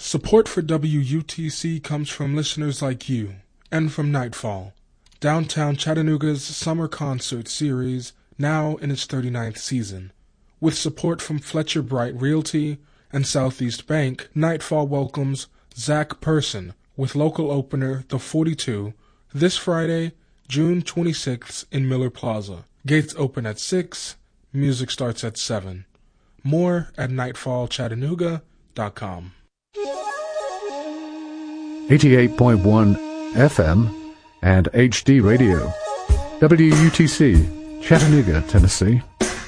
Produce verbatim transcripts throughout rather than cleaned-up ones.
Support for W U T C comes from listeners like you and from Nightfall, Downtown Chattanooga's summer concert series, now in its thirty-ninth season. With support from Fletcher Bright Realty and Southeast Bank, Nightfall welcomes Zach Person with local opener The forty-two this Friday, June twenty-sixth in Miller Plaza. Gates open at six, music starts at seven. More at nightfall chattanooga dot com. eighty-eight point one F M and H D Radio. W U T C, Chattanooga, Tennessee.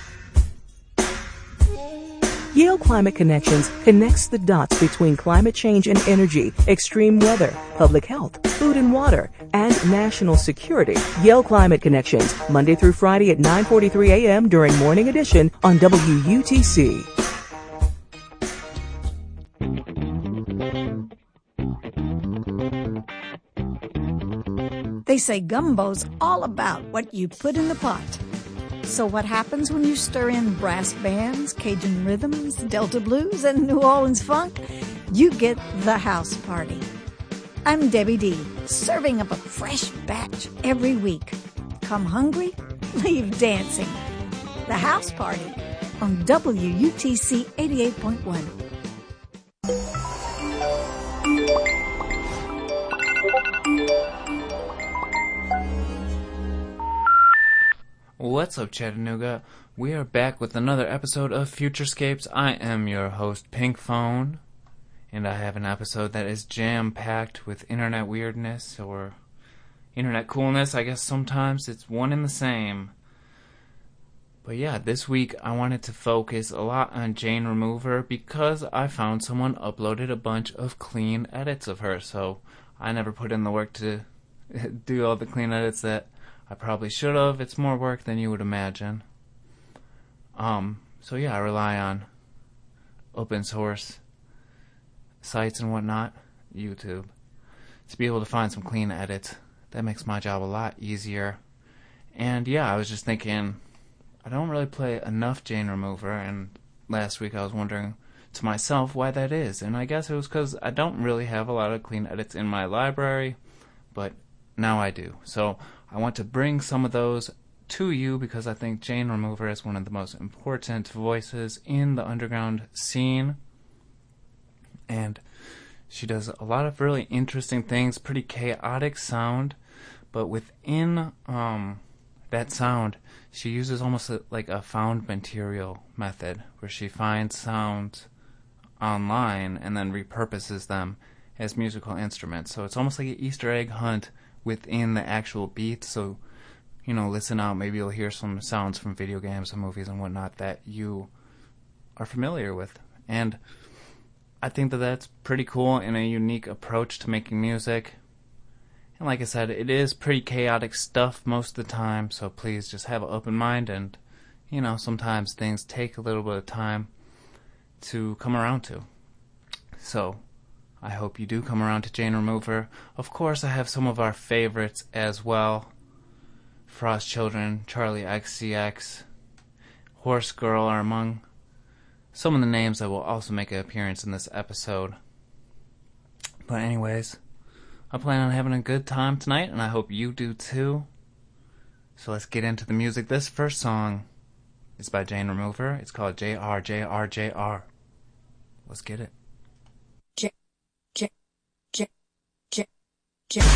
Yale Climate Connections connects the dots between climate change and energy, extreme weather, public health, food and water, and national security. Yale Climate Connections, Monday through Friday at nine forty-three a.m. during Morning Edition on W U T C. They say gumbo's all about what you put in the pot. So what happens when you stir in brass bands, Cajun rhythms, Delta blues, and New Orleans funk? You get the house party. I'm Debbie D, serving up a fresh batch every week. Come hungry, leave dancing. The house party on W U T C eighty-eight point one. What's up, Chattanooga? We are back with another episode of Futurescapes. I am your host, Pink Phone, and I have an episode that is jam-packed with internet weirdness or internet coolness. I guess sometimes it's one and the same. But yeah, this week I wanted to focus a lot on Jane Remover because I found someone uploaded a bunch of clean edits of her, so I never put in the work to do all the clean edits that I probably should have. It's more work than you would imagine. Um, so yeah, I rely on open source sites and whatnot, YouTube, to be able to find some clean edits. That makes my job a lot easier. And yeah, I was just thinking, I don't really play enough Jane Remover, and last week I was wondering to myself why that is. And I guess it was because I don't really have a lot of clean edits in my library, but now I do. So I want to bring some of those to you because I think Jane Remover is one of the most important voices in the underground scene. And she does a lot of really interesting things, pretty chaotic sound, but within um, that sound, she uses almost a, like a found material method where she finds sounds online and then repurposes them as musical instruments. So it's almost like an Easter egg hunt within the actual beat. So, you know, listen out, maybe you'll hear some sounds from video games and movies and whatnot that you are familiar with. And I think that that's pretty cool and a unique approach to making music. And like I said, it is pretty chaotic stuff most of the time, so please just have an open mind, and, you know, sometimes things take a little bit of time to come around to. So I hope you do come around to Jane Remover. Of course, I have some of our favorites as well. Frost Children, Charlie X C X, Horse Girl are among some of the names that will also make an appearance in this episode. But anyways, I plan on having a good time tonight, and I hope you do too. So let's get into the music. This first song is by Jane Remover. It's called J R J R J R. Let's get it.